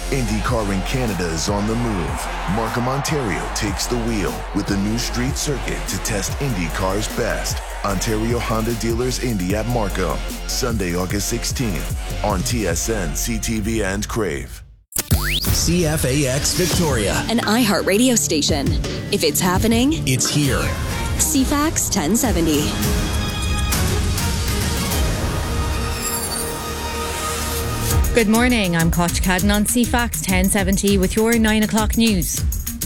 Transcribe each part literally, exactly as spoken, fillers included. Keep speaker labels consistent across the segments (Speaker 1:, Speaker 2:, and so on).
Speaker 1: IndyCar in Canada is on the move. Markham, Ontario takes the wheel with the new street circuit to test IndyCar's best. Ontario Honda Dealers Indy at Markham, Sunday, August sixteenth on T S N, C T V, and Crave.
Speaker 2: C F A X Victoria,
Speaker 3: an iHeart radio station. If it's happening,
Speaker 2: it's here.
Speaker 3: C FAX ten seventy.
Speaker 4: Good morning, I'm Koch Cadden on C FAX ten seventy with your nine o'clock news.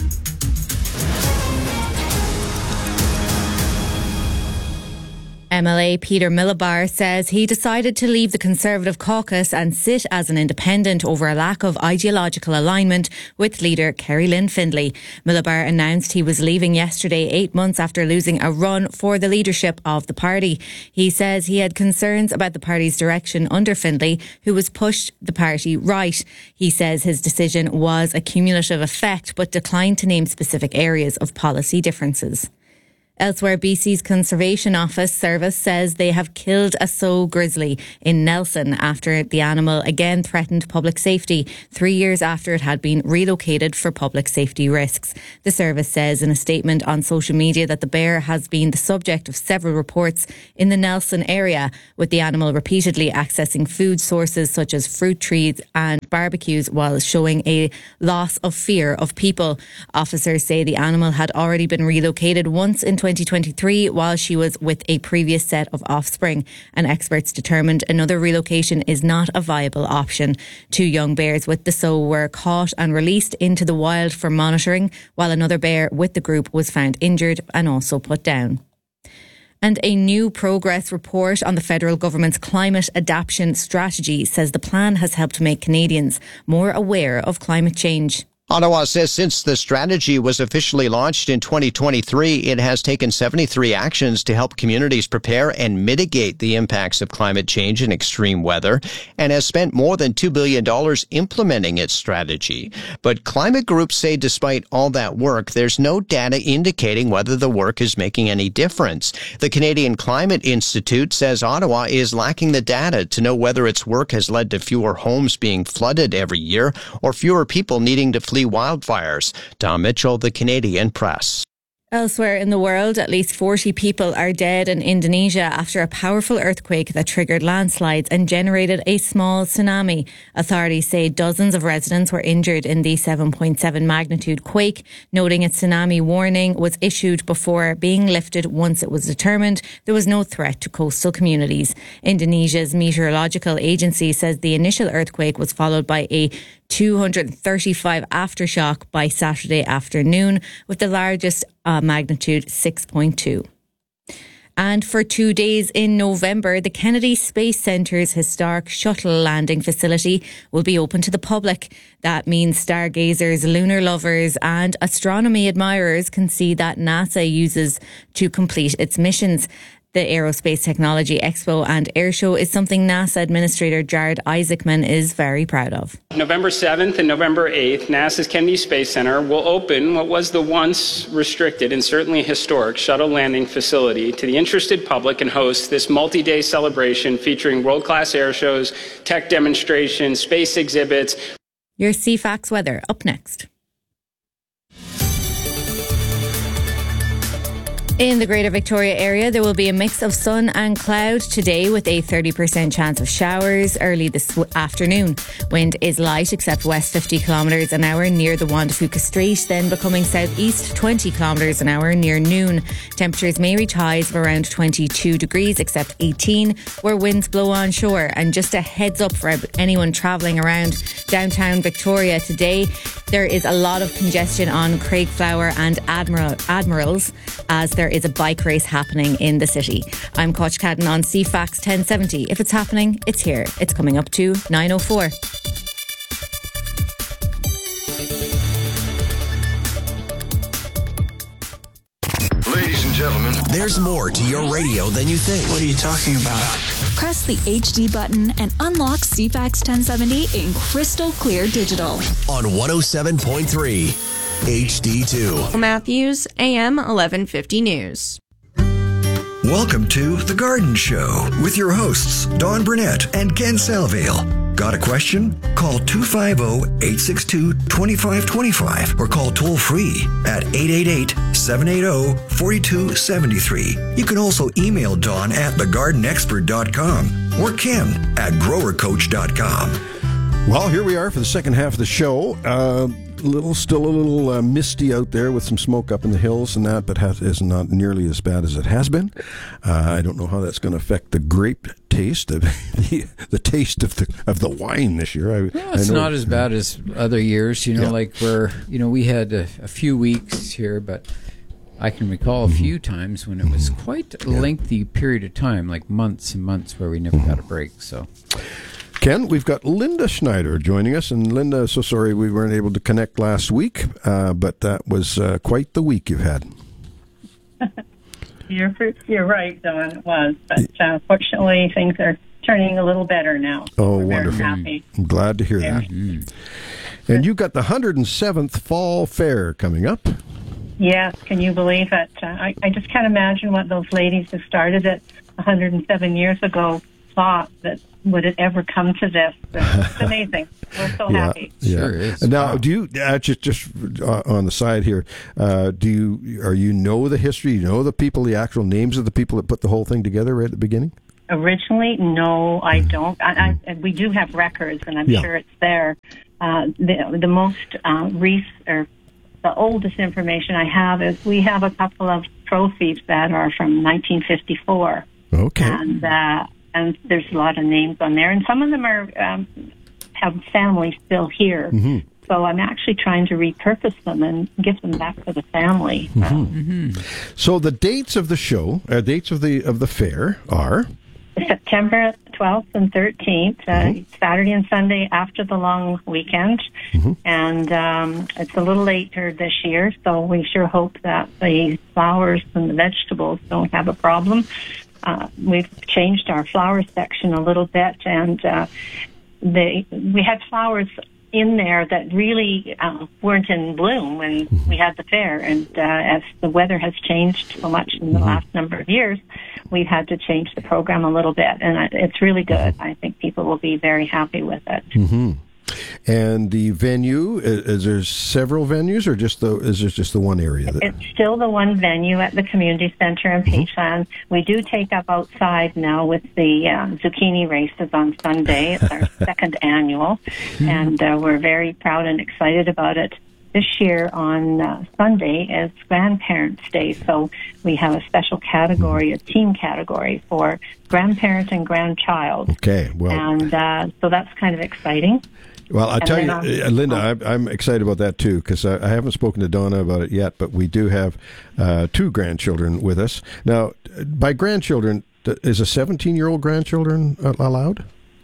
Speaker 4: M L A Peter Millibar says he decided to leave the Conservative caucus and sit as an independent over a lack of ideological alignment with leader Kerry Lynn Findlay. Millibar announced he was leaving yesterday, eight months after losing a run for the leadership of the party. He says he had concerns about the party's direction under Findlay, who was pushed the party right. He says his decision was a cumulative effect, but declined to name specific areas of policy differences. Elsewhere, B C's Conservation Office Service says they have killed a sow grizzly in Nelson after the animal again threatened public safety, three years after it had been relocated for public safety risks. The service says in a statement on social media that the bear has been the subject of several reports in the Nelson area, with the animal repeatedly accessing food sources such as fruit trees and barbecues while showing a loss of fear of people. Officers say the animal had already been relocated once in twenty twenty-three while she was with a previous set of offspring, and experts determined another relocation is not a viable option. Two young bears with the sow were caught and released into the wild for monitoring, while another bear with the group was found injured and also put down. And a new progress report on the federal government's climate adaptation strategy says the plan has helped make Canadians more aware of climate change.
Speaker 5: Ottawa says since the strategy was officially launched in twenty twenty-three, it has taken seventy-three actions to help communities prepare and mitigate the impacts of climate change and extreme weather, and has spent more than two billion dollars implementing its strategy. But climate groups say despite all that work, there's no data indicating whether the work is making any difference. The Canadian Climate Institute says Ottawa is lacking the data to know whether its work has led to fewer homes being flooded every year or fewer people needing to flee wildfires. Tom Mitchell, The Canadian Press.
Speaker 4: Elsewhere in the world, at least forty people are dead in Indonesia after a powerful earthquake that triggered landslides and generated a small tsunami. Authorities say dozens of residents were injured in the seven point seven magnitude quake, noting a tsunami warning was issued before being lifted once it was determined there was no threat to coastal communities. Indonesia's meteorological agency says the initial earthquake was followed by a two hundred thirty-five aftershock by Saturday afternoon, with the largest uh, magnitude six point two. And for two days in November, the Kennedy Space Centre's historic shuttle landing facility will be open to the public. That means stargazers, lunar lovers and astronomy admirers can see that NASA uses to complete its missions. The Aerospace Technology Expo and Airshow is something NASA Administrator Jared Isaacman is very proud of.
Speaker 6: November seventh and November eighth, NASA's Kennedy Space Center will open what was the once restricted and certainly historic shuttle landing facility to the interested public and host this multi-day celebration featuring world-class air shows, tech demonstrations, space exhibits.
Speaker 4: Your C FAX weather up next. In the Greater Victoria area, there will be a mix of sun and cloud today with a thirty percent chance of showers early this afternoon. Wind is light except west fifty kilometres an hour near the Wanda Fuca Strait, then becoming southeast twenty kilometres an hour near noon. Temperatures may reach highs of around twenty-two degrees except eighteen where winds blow onshore. And just a heads up for anyone travelling around downtown Victoria today, there is a lot of congestion on Craigflower and Admiral, Admirals as there is a bike race happening in the city. I'm Koch Cadden on C FAX ten seventy. If it's happening, it's here. It's coming up to nine oh four.
Speaker 2: Ladies and gentlemen, there's more to your radio than you think.
Speaker 7: What are you talking about?
Speaker 3: Press the H D button and unlock C FAX ten seventy in crystal clear digital.
Speaker 2: On one oh seven point three H D two.
Speaker 8: Matthews, A M eleven fifty News.
Speaker 9: Welcome to The Garden Show with your hosts, Dawn Burnett and Ken Salvale.
Speaker 7: Got a question? Call two five zero, eight six two, two five two five or call toll free at eight eight eight, seven eight zero, four two seven three. You can also email Dawn at the garden expert dot com or Ken at grower coach dot com.
Speaker 9: Well, here we are for the second half of the show. Uh, little, still a little uh, misty out there with some smoke up in the hills and that, but has, is not nearly as bad as it has been. Uh, I don't know how that's going to affect the grape taste, of the, the taste of the of the wine this year. I,
Speaker 10: well, it's
Speaker 9: I know,
Speaker 10: not as bad as other years, you know. Yeah. Like where you know we had a, a few weeks here, but I can recall a mm-hmm. few times when it was quite a yeah. lengthy period of time, like months and months, where we never mm-hmm. got a break. So.
Speaker 9: Ken, we've got Linda Schneider joining us. And Linda, so sorry we weren't able to connect last week, uh, but that was uh, quite the week you've had.
Speaker 11: You're, you're right, Dawn, it was. But uh, fortunately, things are turning a little better now.
Speaker 9: Oh,
Speaker 11: We're
Speaker 9: wonderful.
Speaker 11: Very happy.
Speaker 9: I'm glad to hear
Speaker 11: yeah.
Speaker 9: that. Mm. And you've got the one hundred seventh Fall Fair coming up.
Speaker 11: Yes, can you believe it? Uh, I, I just can't imagine what those ladies who started it one hundred seven years ago thought that would it ever come to this. It's amazing. We're so
Speaker 9: yeah,
Speaker 11: happy.
Speaker 9: Yeah.
Speaker 10: Sure is.
Speaker 9: Now,
Speaker 10: wow.
Speaker 9: do you uh, just just uh, on the side here? Uh, do you are you know the history? You know the people, the actual names of the people that put the whole thing together right at the beginning?
Speaker 11: Originally, no, I don't. I, I, we do have records, and I'm
Speaker 9: yeah.
Speaker 11: sure it's there. Uh, the the most uh, recent or the oldest information I have is we have a couple of trophies that are from nineteen fifty-four.
Speaker 9: Okay.
Speaker 11: And uh, and there's a lot of names on there, and some of them are um, have families still here. Mm-hmm. So I'm actually trying to repurpose them and give them back to the family.
Speaker 9: Mm-hmm.
Speaker 11: Um,
Speaker 9: mm-hmm. So the dates of the show, uh, dates of the of the fair are
Speaker 11: September twelfth and thirteenth, uh, mm-hmm. Saturday and Sunday after the long weekend. Mm-hmm. And um, it's a little later this year, so we sure hope that the flowers and the vegetables don't have a problem. Uh, we've changed our flower section a little bit, and uh, they, we had flowers in there that really uh, weren't in bloom when mm-hmm. we had the fair. And uh, as the weather has changed so much in the mm-hmm. last number of years, we've had to change the program a little bit, and it's really good. I think people will be very happy with it.
Speaker 9: Mm-hmm. And the venue, is, is there several venues, or just the is there just the one area? That...
Speaker 11: It's still the one venue at the community center in mm-hmm. Peachland. We do take up outside now with the uh, zucchini races on Sunday. It's our second annual, mm-hmm. and uh, we're very proud and excited about it. This year on uh, Sunday is Grandparents' Day, so we have a special category, a team category for grandparent and grandchild.
Speaker 9: Okay, well,
Speaker 11: and uh, so that's kind of exciting.
Speaker 9: Well, I'll
Speaker 11: and
Speaker 9: tell you,
Speaker 11: on,
Speaker 9: Linda,
Speaker 11: oh.
Speaker 9: I'm, I'm excited about that too, because I, I haven't spoken to Donna about it yet, but we do have uh, two grandchildren with us. Now, by grandchildren, is a seventeen-year-old grandchildren allowed?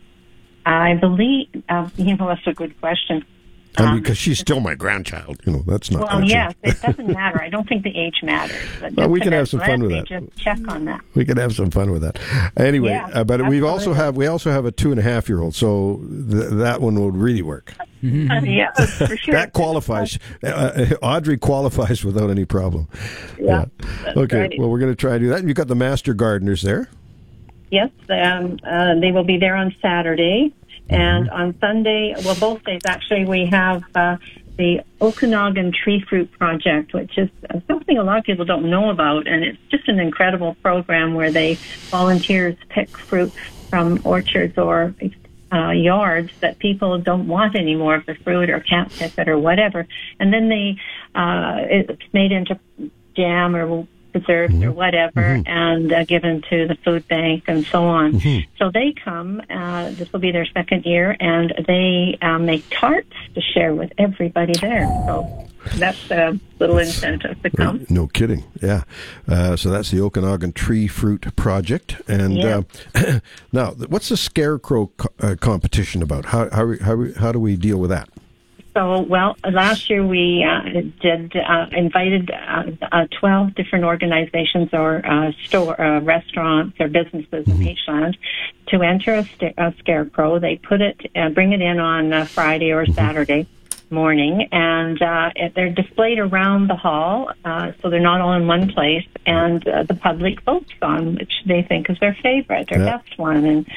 Speaker 11: I believe, uh, you know, that's a good question.
Speaker 9: I mean, because she's still my grandchild. You know, that's not.
Speaker 11: Well, yes, it doesn't matter. I don't think the age matters. But
Speaker 9: well, we can have some fun with that.
Speaker 11: Just check on that.
Speaker 9: We can have some fun with that. Anyway,
Speaker 11: yeah,
Speaker 9: uh, but we also have we also have a two and a half year old, so th- that one will really work.
Speaker 11: Mm-hmm. Uh, yeah, for sure.
Speaker 9: That qualifies. Uh, Audrey qualifies without any problem.
Speaker 11: Yeah.
Speaker 9: yeah. Okay. Right. Well, we're going to try to do that. You've got the master gardeners there.
Speaker 11: Yes, um, uh, they will be there on Saturday. And on Sunday, well, both days, actually, we have uh, the Okanagan Tree Fruit Project, which is something a lot of people don't know about. And it's just an incredible program where they volunteers pick fruit from orchards or uh, yards that people don't want anymore of the fruit or can't pick it or whatever. And then they uh, it's made into jam or preserved mm-hmm. or whatever, mm-hmm. and uh, given to the food bank and so on. Mm-hmm. So they come, uh, this will be their second year, and they uh, make tarts to share with everybody there. So that's a little incentive to come.
Speaker 9: Right. No kidding, yeah. Uh, so that's the Okanagan Tree Fruit Project. And yeah. uh, now, what's the Scarecrow co- uh, competition about? How, how, how, how do we deal with that?
Speaker 11: So, well, last year we uh, did uh, invited uh, uh, twelve different organizations or uh, store uh, restaurants or businesses mm-hmm. in Peachland to enter a, st- a scarecrow. They put it, uh, bring it in on uh, Friday or mm-hmm. Saturday morning, and uh, they're displayed around the hall, uh, so they're not all in one place. And uh, the public votes on which they think is their favorite, their yeah. best one, and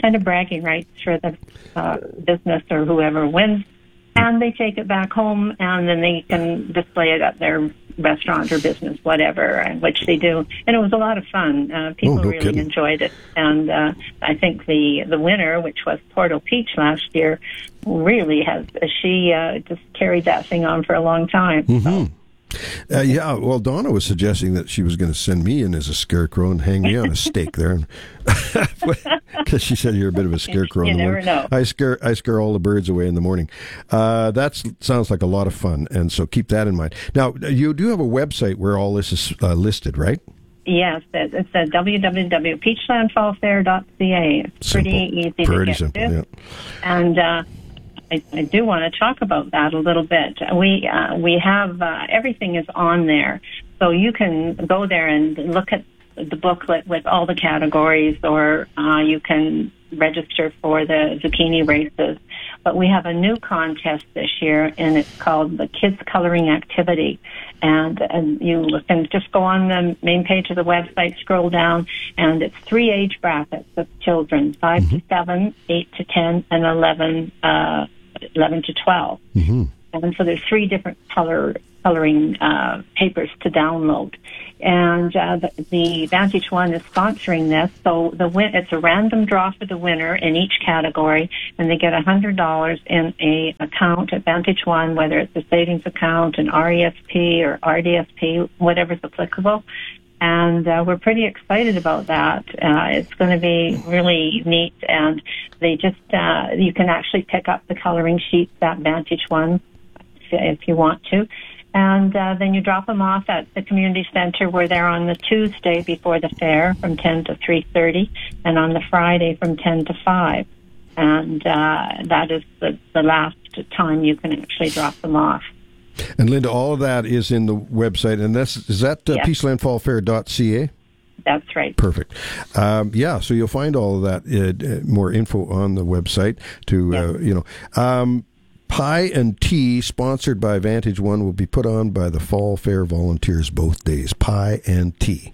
Speaker 11: kind of bragging rights for the uh, business or whoever wins. And they take it back home, and then they can display it at their restaurant or business, whatever, which they do. And it was a lot of fun. Uh, people
Speaker 9: oh, no
Speaker 11: really
Speaker 9: kidding.
Speaker 11: enjoyed it. And uh, I think the, the winner, which was Portal Peach last year, really has, she uh, just carried that thing on for a long time.
Speaker 9: Mm-hmm. So. Uh, yeah, well, Donna was suggesting that she was going to send me in as a scarecrow and hang me on a stake there, because she said you're a bit of a scarecrow.
Speaker 11: You
Speaker 9: in the
Speaker 11: never
Speaker 9: morning.
Speaker 11: know.
Speaker 9: I scare, I scare all the birds away in the morning. Uh, that sounds like a lot of fun, and so keep that in mind. Now, you do have a website where all this is uh, listed, right?
Speaker 11: Yes, it's at w w w dot peachland fall fair dot c a. It's
Speaker 9: Simple.
Speaker 11: pretty easy
Speaker 9: Pretty
Speaker 11: to get
Speaker 9: simple,
Speaker 11: to.
Speaker 9: yeah.
Speaker 11: And uh, I, I do want to talk about that a little bit. We uh, we have uh, everything is on there, so you can go there and look at the booklet with all the categories, or uh, you can register for the zucchini races. But we have a new contest this year, and it's called the Kids Coloring Activity. And, and you can just go on the main page of the website, scroll down, and it's three age brackets of children, five mm-hmm. to seven, eight to ten, and eleven, uh, eleven to twelve. Mm-hmm. And so there's three different color coloring uh, papers to download. And uh, the, the Vantage One is sponsoring this, so the win- it's a random draw for the winner in each category, and they get one hundred dollars in a account at Vantage One, whether it's a savings account, an R E S P, or R D S P, whatever's applicable. And uh, we're pretty excited about that. Uh, it's going to be really neat, and they just uh, you can actually pick up the coloring sheets at Vantage One if, if you want to. And uh, then you drop them off at the community center. We're there on the Tuesday before the fair from ten to three thirty, and on the Friday from ten to five. And uh, that is the, the last time you can actually drop them off.
Speaker 9: And Linda, all of that is in the website, and that's is that uh,
Speaker 11: yes.
Speaker 9: peachland fall fair dot c a?
Speaker 11: That's right.
Speaker 9: Perfect. Um, yeah, so you'll find all of that, uh, more info on the website to, yes. uh, you know. Um, Pie and Tea, sponsored by Vantage One, will be put on by the Fall Fair volunteers both days. Pie and Tea.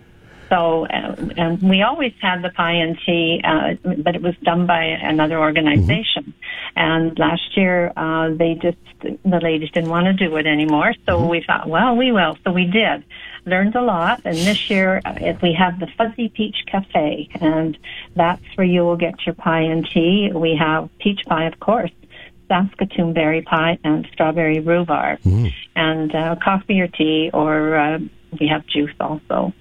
Speaker 11: So uh, and we always had the Pie and Tea, uh, but it was done by another organization. Mm-hmm. And last year, uh, they just, the ladies didn't want to do it anymore. So mm-hmm. we thought, well, we will. So we did. Learned a lot. And this year, uh, we have the Fuzzy Peach Cafe. And that's where you will get your pie and tea. We have peach pie, of course, Saskatoon berry pie, and strawberry rhubarb. Mm-hmm. And uh, coffee or tea, or uh, we have juice also.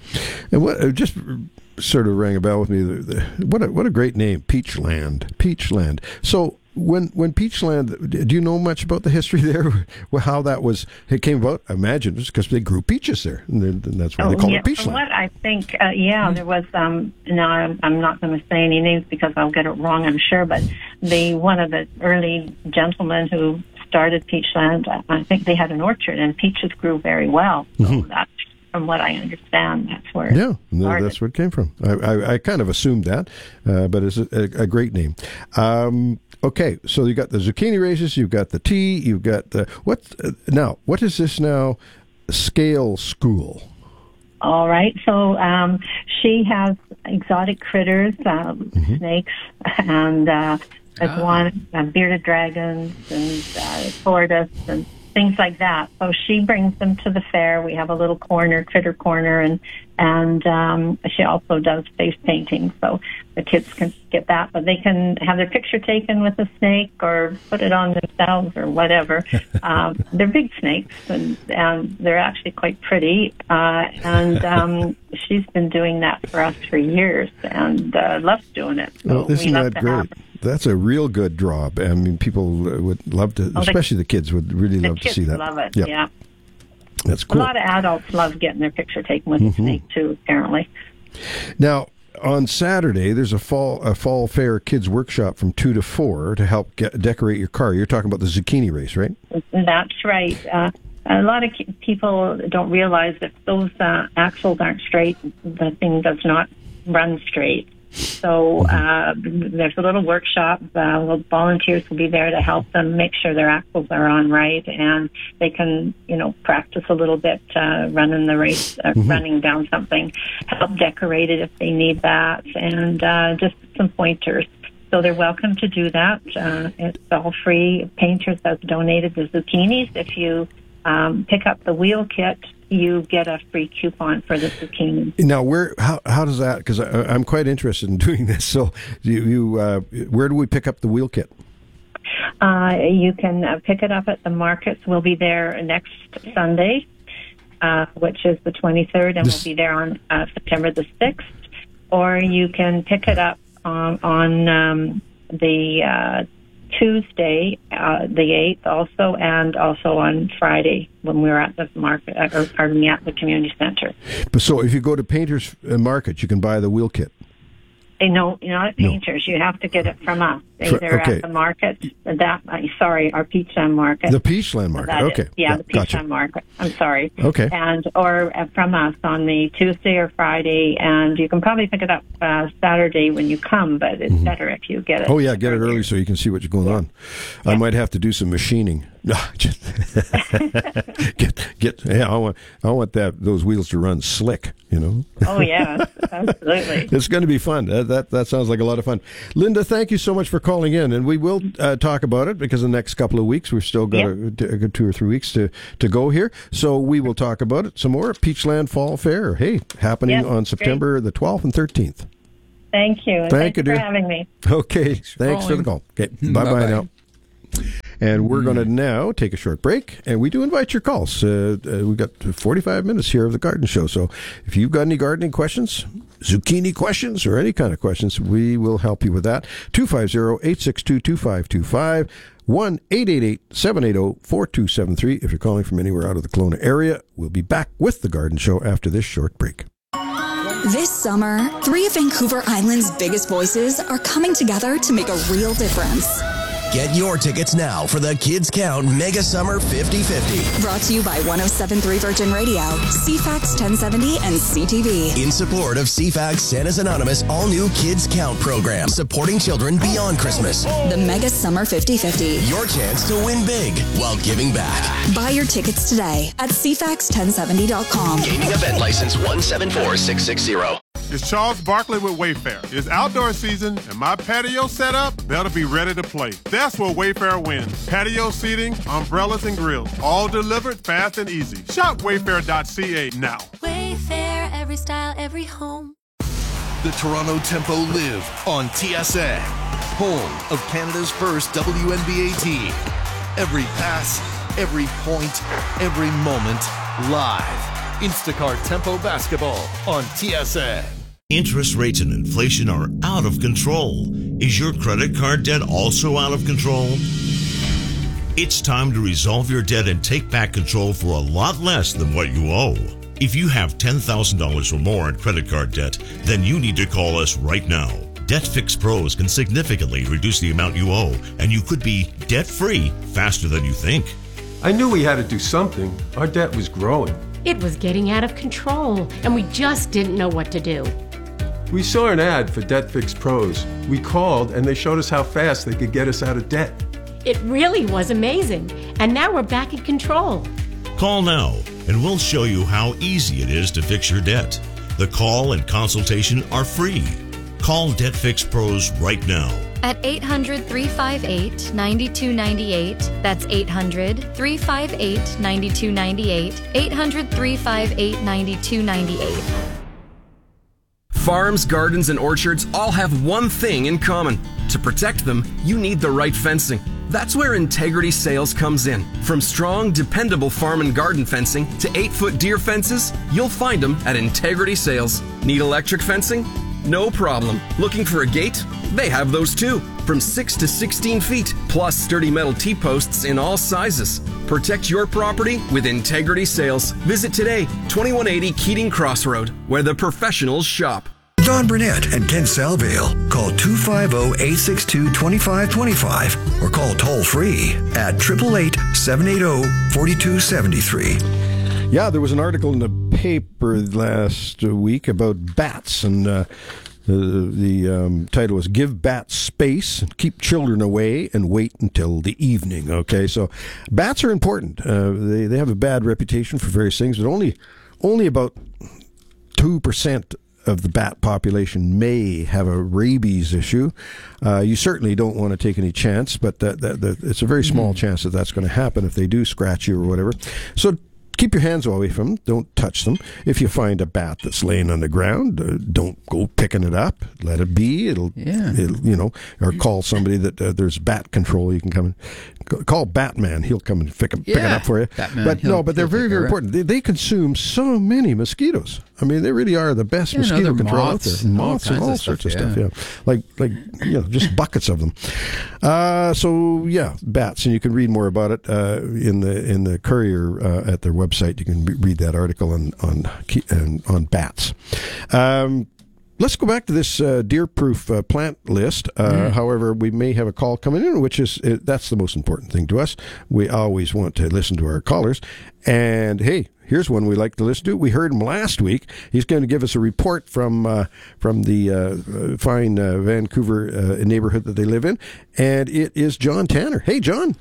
Speaker 9: And what uh, just sort of rang a bell with me. The, the, what a what a great name, Peachland. Peachland. So when when Peachland, do you know much about the history there? How that was it came about? I imagine it's because they grew peaches there, and, and that's why
Speaker 11: oh,
Speaker 9: they call
Speaker 11: yeah,
Speaker 9: it Peachland.
Speaker 11: From what I think, uh, yeah, mm-hmm. there was. Um, no, I'm, I'm not going to say any names because I'll get it wrong, I'm sure. But the one of the early gentlemen who started Peachland, I think they had an orchard, and peaches grew very well. So mm-hmm. that's. From what I understand, that's where
Speaker 9: yeah,
Speaker 11: no,
Speaker 9: that's where it came from. I, I, I kind of assumed that, uh, but it's a, a, a great name. Um, okay, so you got the zucchini races, you've got the tea, you've got the what? Uh, now, what is this now? Scale School.
Speaker 11: All right, so um, she has exotic critters, um, mm-hmm. snakes, and uh, iguana, uh, bearded dragons, and uh, tortoise, and things like that. So she brings them to the fair. We have a little corner, critter corner, and and um, she also does face painting. So the kids can get that, but they can have their picture taken with a snake or put it on themselves or whatever. um, they're big snakes, and, and they're actually quite pretty. Uh, and um, she's been doing that for us for years and uh, loves doing it. So
Speaker 9: well, isn't
Speaker 11: we love
Speaker 9: that
Speaker 11: to
Speaker 9: great?
Speaker 11: have her.
Speaker 9: That's a real good draw. I mean, people would love to, oh, especially the, the kids would really love to see that.
Speaker 11: The kids love it,
Speaker 9: yep.
Speaker 11: yeah.
Speaker 9: That's cool.
Speaker 11: A lot of adults love getting their picture taken with mm-hmm. a snake, too, apparently.
Speaker 9: Now, on Saturday, there's a fall a fall fair kids workshop from two to four to help get, decorate your car. You're talking about the zucchini race, right?
Speaker 11: That's right. Uh, a lot of people don't realize that those uh, axles aren't straight. The thing does not run straight. So uh, there's a little workshop. Uh, volunteers will be there to help them make sure their axles are on right, and they can, you know, practice a little bit uh, running the race, uh, mm-hmm. running down something, help decorate it if they need that, and uh, just some pointers. So they're welcome to do that. Uh, it's all free. Painters have donated the zucchinis. If you um, pick up the wheel kit, you get a free coupon for the zucchini.
Speaker 9: Now, where how how does that? Because I'm quite interested in doing this. So, you, you uh, where do we pick up the wheel kit?
Speaker 11: Uh, you can uh, pick it up at the markets. We'll be there next Sunday, uh, which is the twenty-third, and this... we'll be there on uh, September the sixth. Or you can pick it up on, on um, the uh, Tuesday, uh, the eighth, also, and also on Friday when we were at the market, or pardon me, at the community center.
Speaker 9: But so, if you go to Painters Market, you can buy the wheel kit.
Speaker 11: No, not at Painters. No. You have to get it from us, either okay. at the market. That sorry, our Peachland Market.
Speaker 9: The Peachland Market.
Speaker 11: That
Speaker 9: okay.
Speaker 11: Is, yeah,
Speaker 9: yeah,
Speaker 11: the Peachland
Speaker 9: gotcha.
Speaker 11: Market. I'm sorry.
Speaker 9: Okay.
Speaker 11: And or from us on the Tuesday or Friday, and you can probably pick it up uh, Saturday when you come. But it's mm-hmm. better if you get it.
Speaker 9: Oh yeah, get earlier. it early so you can see what's going yeah. on. Yeah. I might have to do some machining. No, just get get. Yeah, I want I want that those wheels to run slick. You know.
Speaker 11: Oh yeah, absolutely.
Speaker 9: It's going to be fun. That, that that sounds like a lot of fun. Linda, thank you so much for calling in, and we will uh, talk about it because the next couple of weeks we've still got yep. a, a good two or three weeks to, to go here. So we will talk about it some more. Peachland Fall Fair, hey, happening yep, on September great. the twelfth and thirteenth.
Speaker 11: Thank you.
Speaker 9: Thank
Speaker 11: Thanks
Speaker 9: you, dear.
Speaker 11: for having me.
Speaker 9: Okay, thanks, thanks for the call. Okay, bye bye now. And we're going to now take a short break, and we do invite your calls. Uh, uh, we've got forty-five minutes here of the Garden Show, so if you've got any gardening questions, zucchini questions, or any kind of questions, we will help you with that. two five zero, eight six two, two five two five, one eight eight eight, seven eight zero, four two seven three. If you're calling from anywhere out of the Kelowna area, we'll be back with the Garden Show after this short break.
Speaker 3: This summer, three of Vancouver Island's biggest voices are coming together to make a real difference.
Speaker 2: Get your tickets now for the Kids Count Mega Summer fifty fifty.
Speaker 3: Brought to you by one oh seven point three Virgin Radio, C FAX ten seventy, and C T V.
Speaker 2: In support of C FAX Santa's Anonymous all-new Kids Count program, supporting children beyond Christmas.
Speaker 3: The Mega Summer fifty fifty.
Speaker 2: Your chance to win big while giving back.
Speaker 3: Buy your tickets today at C FAX ten seventy dot com.
Speaker 2: Gaming event license one seven four six six zero.
Speaker 12: It's Charles Barkley with Wayfair. It's outdoor season, and my patio set up, they'll be ready to play. That's where Wayfair wins. Patio seating, umbrellas, and grills. All delivered fast and easy. Shop wayfair dot c a now.
Speaker 13: Wayfair, every style, every home.
Speaker 14: The Toronto Tempo live on T S N, home of Canada's first W N B A team. Every pass, every point, every moment, live. Instacart Tempo Basketball on T S N.
Speaker 15: Interest rates and inflation are out of control. Is your credit card debt also out of control? It's time to resolve your debt and take back control for a lot less than what you owe. If you have ten thousand dollars or more in credit card debt, then you need to call us right now. Debt Fix Pros can significantly reduce the amount you owe, and you could be debt-free faster than you think.
Speaker 16: I knew we had to do something. Our debt was growing.
Speaker 17: It was getting out of control, and we just didn't know what to do.
Speaker 16: We saw an ad for Debt Fix Pros. We called, and they showed us how fast they could get us out of debt.
Speaker 17: It really was amazing, and now we're back in control.
Speaker 15: Call now, and we'll show you how easy it is to fix your debt. The call and consultation are free. Call Debt Fix Pros right now.
Speaker 18: At eight hundred, three five eight, nine two nine eight. That's eight hundred, three five eight, nine two nine eight. eight hundred, three five eight, nine two nine eight.
Speaker 19: Farms, gardens, and orchards all have one thing in common. To protect them, you need the right fencing. That's where Integrity Sales comes in. From strong, dependable farm and garden fencing to eight-foot deer fences, you'll find them at Integrity Sales. Need electric fencing? No problem. Looking for a gate? They have those too. From six to sixteen feet, plus sturdy metal T-posts in all sizes. Protect your property with Integrity Sales. Visit today, twenty-one eighty Keating Crossroad, where the professionals shop.
Speaker 7: Don Burnett and Kent Salvale. Call two five zero, eight six two, two five two five or call toll free at eight eight eight, seven eight zero, four two seven three.
Speaker 9: Yeah, there was an article in the paper last week about bats, and uh, the, the um, title was "Give Bats Space, Keep Children Away, and Wait Until the Evening." Okay, so bats are important. Uh, they they have a bad reputation for various things, but only only about two percent of the bat population may have a rabies issue. Uh, you certainly don't want to take any chance, but that, that, that it's a very small mm-hmm. chance that that's going to happen if they do scratch you or whatever. So keep your hands away from them. Don't touch them. If you find a bat that's laying on the ground, uh, don't go picking it up. Let it be. It'll,
Speaker 10: yeah.
Speaker 9: it'll you know, or call somebody that uh, there's bat control. You can come and call Batman. He'll come and pick, 'em,
Speaker 10: yeah.
Speaker 9: pick it up for you.
Speaker 10: Batman,
Speaker 9: but no, but they're very, very
Speaker 10: right.
Speaker 9: important. They, they consume so many mosquitoes. I mean, they really are the best
Speaker 10: yeah,
Speaker 9: mosquito
Speaker 10: no,
Speaker 9: control
Speaker 10: moths,
Speaker 9: out there. Moths and all
Speaker 10: of
Speaker 9: sorts
Speaker 10: stuff,
Speaker 9: of
Speaker 10: yeah.
Speaker 9: stuff. Yeah, like like you know, just buckets of them. Uh, so yeah, bats, and you can read more about it uh, in the in the Courier uh, at their website. You can read that article on on on, on bats. Um, Let's go back to this uh, deer-proof uh, plant list. Uh, mm. However, we may have a call coming in, which is uh, that's the most important thing to us. We always want to listen to our callers. And hey, here's one we like to listen to. We heard him last week. He's going to give us a report from uh, from the uh, fine uh, Vancouver uh, neighborhood that they live in, and it is John Tanner. Hey, John.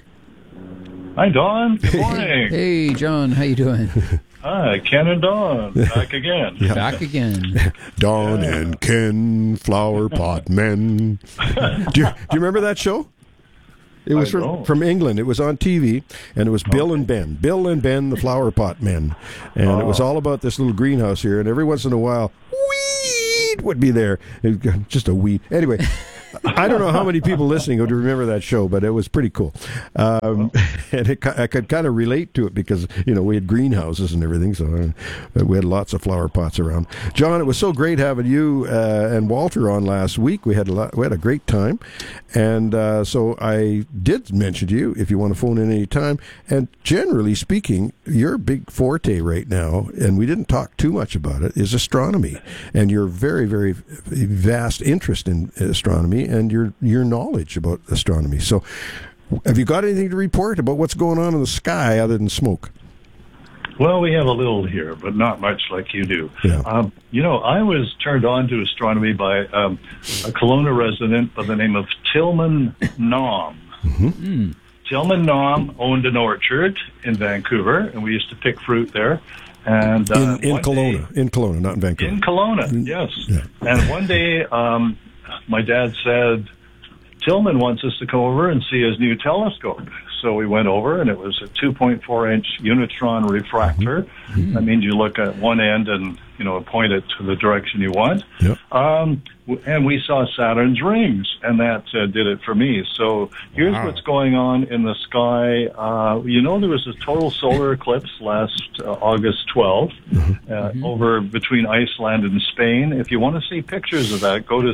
Speaker 20: Hi, Don. Good morning.
Speaker 10: Hey, John. How you doing?
Speaker 20: Hi, Ken and Don. Back again.
Speaker 10: Yeah. Back again.
Speaker 9: Don yeah. and Ken, flower pot men. do, you, do you remember that show? It was from, from England. It was on T V, and it was Bill okay. and Ben. Bill and Ben, the flower pot men. And oh. it was all about this little greenhouse here, and every once in a while, weed would be there. It, just a weed. Anyway. I don't know how many people listening would remember that show, but it was pretty cool. Um, and it, I could kind of relate to it because, you know, we had greenhouses and everything, so uh, we had lots of flower pots around. John, it was so great having you uh, and Walter on last week. We had a lot, we had a great time. And uh, so I did mention to you, if you want to phone in any time, and generally speaking, your big forte right now, and we didn't talk too much about it, is astronomy. And your very, very vast interest in astronomy and your your knowledge about astronomy. So have you got anything to report about what's going on in the sky other than smoke?
Speaker 20: Well, we have a little here, but not much like you do.
Speaker 9: Yeah.
Speaker 20: Um, you know, I was turned on to astronomy by um, a Kelowna resident by the name of Tillman Nom.
Speaker 9: Mm-hmm. Mm.
Speaker 20: Tillman Nom owned an orchard in Vancouver, and we used to pick fruit there. And uh,
Speaker 9: in in Kelowna, day, in Kelowna, not in Vancouver.
Speaker 20: In Kelowna, yes.
Speaker 9: Yeah.
Speaker 20: And one day, um, my dad said, Tillman wants us to come over and see his new telescope. So we went over, and it was a two point four inch Unitron refractor. Mm-hmm. That means you look at one end and, you know, point it to the direction you want.
Speaker 9: Yep.
Speaker 20: Um, and we saw Saturn's rings, and that uh, did it for me. So here's wow. what's going on in the sky. Uh, you know, there was a total solar eclipse last uh, August twelfth mm-hmm. Uh, mm-hmm. over between Iceland and Spain. If you want to see pictures of that, go to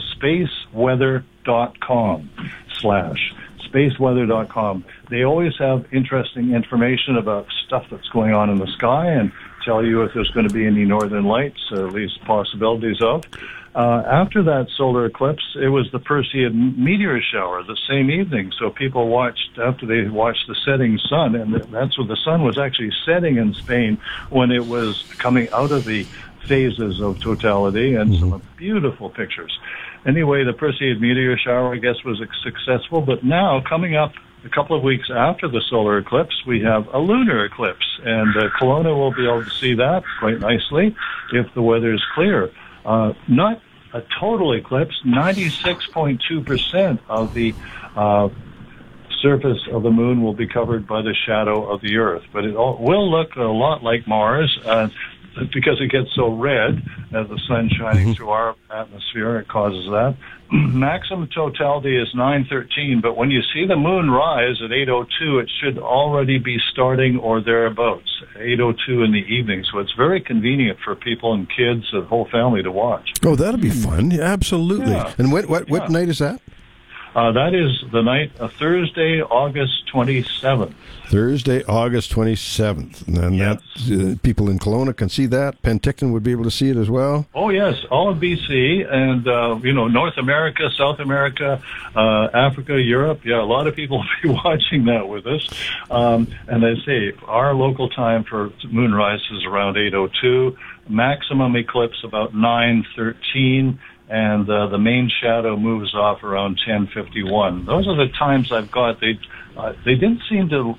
Speaker 20: spaceweather.com slash. spaceweather dot com. They always have interesting information about stuff that's going on in the sky and tell you if there's going to be any northern lights, or at least possibilities of. Uh, after that solar eclipse, it was the Perseid meteor shower the same evening. So people watched, after they watched the setting sun, and that's when the sun was actually setting in Spain when it was coming out of the phases of totality, and mm-hmm. some beautiful pictures. Anyway, the Perseid meteor shower, I guess, was successful. But now, coming up a couple of weeks after the solar eclipse, we have a lunar eclipse. And uh, Kelowna will be able to see that quite nicely if the weather is clear. Uh, not a total eclipse. ninety-six point two percent of the uh, surface of the moon will be covered by the shadow of the Earth. But it all, will look a lot like Mars. Uh, because it gets so red as the sun shining mm-hmm. through our atmosphere, it causes that. Maximum totality is nine thirteen, but when you see the moon rise at eight oh two, it should already be starting or thereabouts, eight oh two in the evening. So it's very convenient for people and kids, the whole family to watch.
Speaker 9: Oh, that'll be fun. Yeah, absolutely.
Speaker 20: Yeah.
Speaker 9: And what what, what
Speaker 20: yeah.
Speaker 9: night is that?
Speaker 20: Uh, that is the night of Thursday, August twenty-seventh.
Speaker 9: Thursday, August twenty-seventh. And
Speaker 20: yes.
Speaker 9: that, uh, people in Kelowna can see that. Penticton would be able to see it as well.
Speaker 20: Oh, yes. All of B C and, uh, you know, North America, South America, uh, Africa, Europe. Yeah, a lot of people will be watching that with us. Um, and I say, our local time for moonrise is around eight oh two. Maximum eclipse about nine thirteen. And uh, the main shadow moves off around ten fifty-one. Those are the times I've got. They uh, they didn't seem to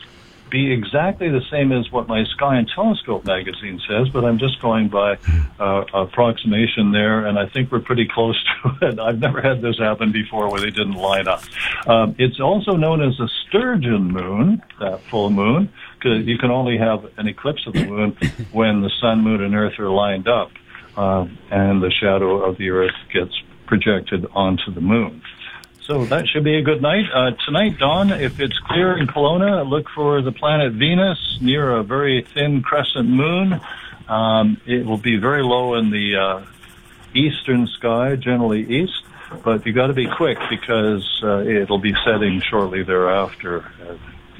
Speaker 20: be exactly the same as what my Sky and Telescope magazine says, but I'm just going by uh, approximation there, and I think we're pretty close to it. I've never had this happen before where they didn't line up. Um, it's also known as a sturgeon moon, that full moon, because you can only have an eclipse of the moon when the sun, moon, and Earth are lined up, uh, and the shadow of the Earth gets projected onto the moon. So that should be a good night. Uh, tonight, Dawn, if it's clear in Kelowna, look for the planet Venus near a very thin crescent moon. Um, it will be very low in the uh, eastern sky, generally east, but you got to be quick because uh, it'll be setting shortly thereafter uh,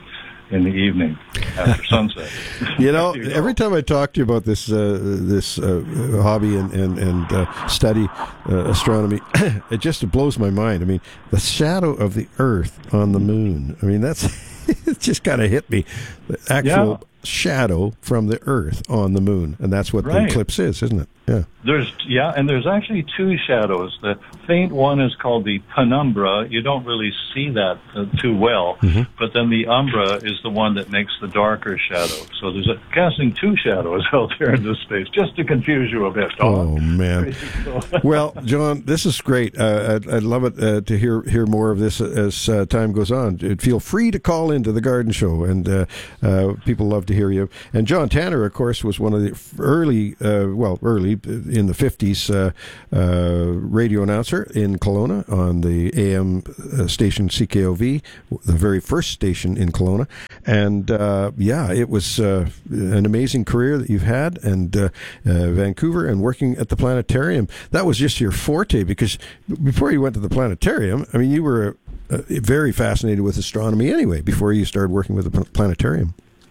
Speaker 20: in the evening after sunset.
Speaker 9: You know, you every time I talk to you about this uh, this uh, hobby and and, and uh, study uh, astronomy, it just blows my mind. I mean, the shadow of the Earth on the moon. I mean, that's it just kind of hit me. The actual yeah. shadow from the Earth on the moon, and that's what
Speaker 20: right.
Speaker 9: the eclipse is, isn't it? Yeah.
Speaker 20: There's yeah, and there's actually two shadows. The faint one is called the penumbra. You don't really see that uh, too well, mm-hmm. but then the umbra is the one that makes the darker shadow. So there's a, casting two shadows out there in this space, just to confuse you a bit.
Speaker 9: Oh, oh man! Well, John, this is great. Uh, I'd, I'd love it uh, to hear hear more of this as uh, time goes on. Feel free to call into the Garden Show, and uh, uh, people love to hear you. And John Tanner, of course, was one of the early, uh, well, early. in the fifties, uh, uh, radio announcer in Kelowna on the A M uh, station C K O V, the very first station in Kelowna. And uh, yeah, it was uh, an amazing career that you've had, and uh, uh, Vancouver, and working at the planetarium. That was just your forte, because before you went to the planetarium, I mean, you were uh, very fascinated with astronomy anyway, before you started working with the planetarium.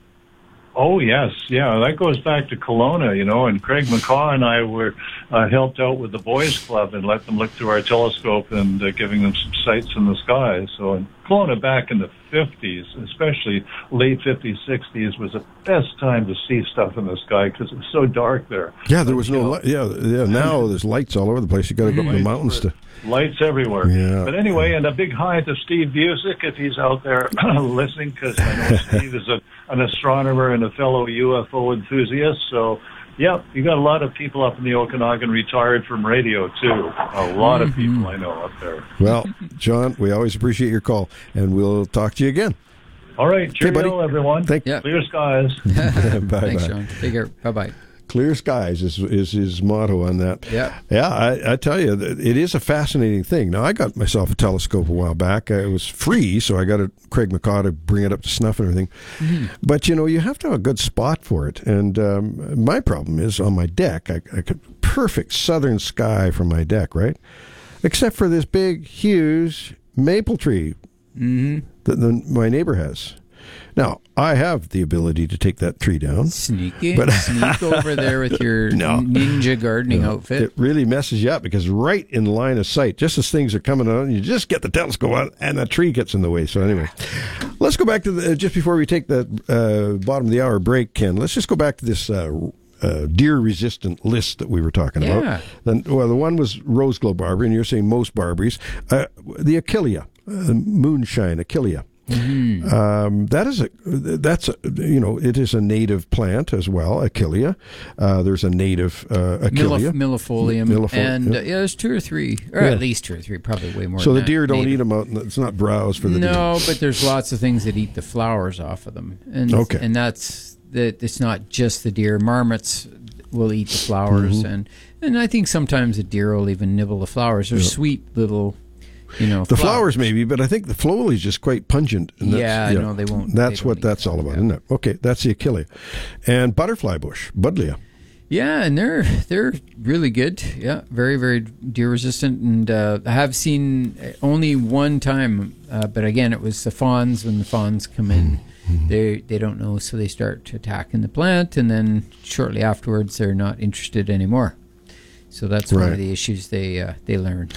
Speaker 20: Oh, yes. Yeah, that goes back to Kelowna, you know, and Craig McCaw and I were uh, helped out with the Boys Club and let them look through our telescope and uh, giving them some sights in the sky. So in Kelowna back in the fifties, especially late fifties, sixties, was the best time to see stuff in the sky because it was so dark there.
Speaker 9: Yeah, there was no light. Yeah, yeah, now there's lights all over the place. You got to go up in the mountains to...
Speaker 20: Lights everywhere.
Speaker 9: Yeah.
Speaker 20: But anyway, and a big hi to Steve Busick if he's out there listening, because I know Steve is a, an astronomer and a fellow U F O enthusiast. So, yeah, you got a lot of people up in the Okanagan retired from radio, too. A lot of people I know up there.
Speaker 9: Well, John, we always appreciate your call, and we'll talk to you again.
Speaker 20: All right. Cheerio,
Speaker 9: okay,
Speaker 20: everyone.
Speaker 9: Thank
Speaker 20: yeah. Clear skies.
Speaker 9: Bye-bye.
Speaker 10: Thanks, John. Take care. Bye-bye.
Speaker 9: Clear skies is is his motto on that.
Speaker 10: Yeah,
Speaker 9: yeah. I, I tell you, it is a fascinating thing. Now, I got myself a telescope a while back. It was free, so I got a Craig McCaw to bring it up to snuff and everything. Mm-hmm. But you know, you have to have a good spot for it. And um, my problem is on my deck. I, I could perfect southern sky from my deck, right? Except for this big, huge maple tree
Speaker 10: mm-hmm.
Speaker 9: that the, my neighbor has. Now, I have the ability to take that tree down.
Speaker 10: Sneaky.
Speaker 9: But
Speaker 10: Sneak over there with your no, ninja gardening
Speaker 9: no,
Speaker 10: outfit.
Speaker 9: It really messes you up, because right in line of sight, just as things are coming on, you just get the telescope out and the tree gets in the way. So anyway, let's go back to the, just before we take the uh, bottom of the hour break, Ken, let's just go back to this uh, uh, deer-resistant list that we were talking
Speaker 10: yeah.
Speaker 9: about. Then, well, the one was rose glow barberry, and you're saying most barberries. Uh, the achillea, uh, moonshine achillea.
Speaker 10: Mm-hmm.
Speaker 9: Um, that is a that's a, you know it is a native plant as well, achillea. Uh, there's a native uh, achillea,
Speaker 10: Millif- millefolium,
Speaker 9: Millefol-
Speaker 10: and
Speaker 9: yeah.
Speaker 10: Uh, yeah, there's two or three, or
Speaker 9: yeah.
Speaker 10: at least two or three, probably way more.
Speaker 9: So
Speaker 10: than
Speaker 9: the
Speaker 10: that,
Speaker 9: deer don't
Speaker 10: native.
Speaker 9: eat them out. It's not browse for the
Speaker 10: no,
Speaker 9: deer.
Speaker 10: No, but there's lots of things that eat the flowers off of them, and
Speaker 9: okay.
Speaker 10: and that's that. It's not just the deer. Marmots will eat the flowers,
Speaker 9: mm-hmm.
Speaker 10: and and I think sometimes the deer will even nibble the flowers. They're
Speaker 9: yeah.
Speaker 10: sweet little. You know,
Speaker 9: the
Speaker 10: flowers.
Speaker 9: flowers maybe, but I think the foliage is just quite pungent. And that's,
Speaker 10: yeah,
Speaker 9: yeah,
Speaker 10: no, they won't.
Speaker 9: That's
Speaker 10: they
Speaker 9: what that's all about, yeah. isn't it? Okay, that's the achillea, and butterfly bush, Buddleia.
Speaker 10: Yeah, and they're they're really good. Yeah, very very deer resistant, and uh, I have seen only one time, uh, but again, it was the fawns. When the fawns come in, mm-hmm. they they don't know, so they start attacking the plant, and then shortly afterwards, they're not interested anymore. So that's
Speaker 9: right.
Speaker 10: one of the issues they uh, they learn.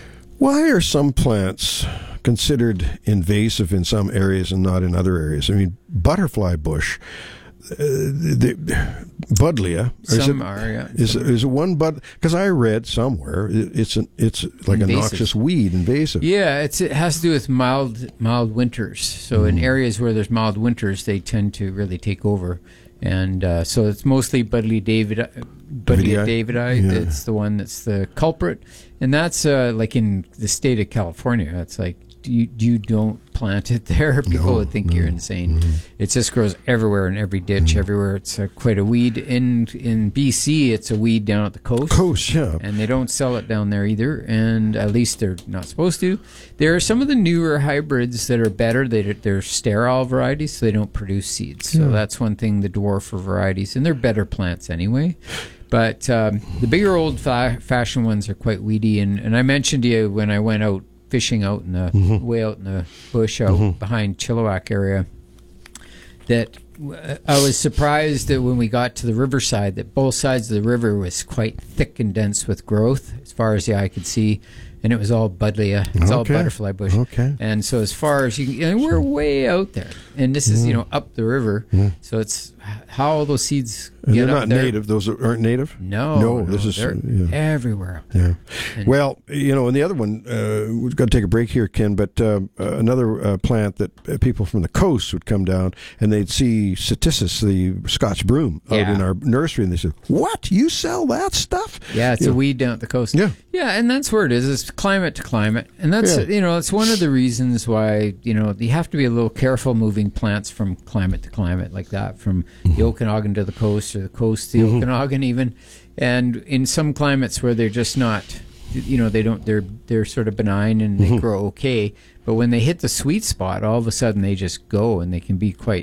Speaker 9: Why are some plants considered invasive in some areas and not in other areas? I mean, butterfly bush, the, Buddleia. Is
Speaker 10: Some
Speaker 9: it,
Speaker 10: are, yeah.
Speaker 9: Is, is it one bud? Because I read somewhere it, it's an, it's like
Speaker 10: Invasive.
Speaker 9: a noxious weed, invasive.
Speaker 10: Yeah, it's it has to do with mild mild winters. So
Speaker 9: Mm.
Speaker 10: in areas where there's mild winters, they tend to really take over. And uh, so it's mostly Buddleia David, Buddleia Davidi.
Speaker 9: Yeah.
Speaker 10: It's the one that's the culprit, and that's uh, like in the state of California. It's like you you don't plant it there. People
Speaker 9: No,
Speaker 10: would think
Speaker 9: no.
Speaker 10: you're insane.
Speaker 9: Mm.
Speaker 10: It just grows everywhere in every ditch, everywhere. It's uh, quite a weed. In in B C, it's a weed down at the coast.
Speaker 9: Coast, yeah.
Speaker 10: And they don't sell it down there either, and at least they're not supposed to. There are some of the newer hybrids that are better. They, they're sterile varieties, so they don't produce seeds. So
Speaker 9: Yeah.
Speaker 10: that's one thing, the dwarfer varieties, and they're better plants anyway. But um, the bigger old fa- fashioned ones are quite weedy. And, and I mentioned to you when I went out fishing out in the
Speaker 9: Mhm.
Speaker 10: way out in the bush out
Speaker 9: Mhm.
Speaker 10: behind Chilliwack area, that uh, I was surprised that when we got to the riverside, that both sides of the river was quite thick and dense with growth as far as the eye could see, and it was all Buddleia. It's all
Speaker 9: Okay.
Speaker 10: butterfly bush.
Speaker 9: Okay.
Speaker 10: And so as far as you can, and we're way out there, and this is, you
Speaker 9: Mhm.
Speaker 10: know, up the river,
Speaker 9: Mhm.
Speaker 10: so it's how all those seeds
Speaker 9: And
Speaker 10: get
Speaker 9: they're
Speaker 10: up
Speaker 9: not
Speaker 10: there.
Speaker 9: native. Those aren't native.
Speaker 10: No,
Speaker 9: no.
Speaker 10: no,
Speaker 9: This is
Speaker 10: they're
Speaker 9: yeah.
Speaker 10: everywhere.
Speaker 9: Yeah.
Speaker 10: And-
Speaker 9: Well, you know, and the other one, uh, we've got to take a break here, Ken, but uh, uh, another uh, plant that uh, people from the coast would come down and they'd see Cetisis, the Scotch broom, out
Speaker 10: Yeah.
Speaker 9: in our nursery, and they said, "What? You sell that stuff?"
Speaker 10: Yeah, it's
Speaker 9: You
Speaker 10: a
Speaker 9: know,
Speaker 10: weed down at the coast.
Speaker 9: Yeah.
Speaker 10: Yeah, and that's where it is. It's climate to climate. And that's,
Speaker 9: Yeah.
Speaker 10: you know, it's one of the reasons why, you know, you have to be a little careful moving plants from climate to climate like that, from the Okanagan to the coast or the coast to the
Speaker 9: Mhm.
Speaker 10: Okanagan even. And in some climates where they're just not, you know, they don't, they're, they're sort of benign and they
Speaker 9: Mhm.
Speaker 10: grow okay. But when they hit the sweet spot, all of a sudden they just go and they can be quite